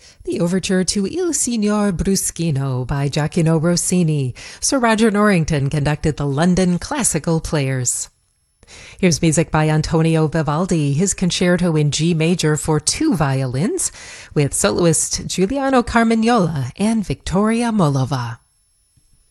The overture to Il Signor Bruschino by Gioacchino Rossini. Sir Roger Norrington conducted the London Classical Players. Here's music by Antonio Vivaldi, his concerto in G major for two violins, with soloist Giuliano Carmagnola and Victoria Molova.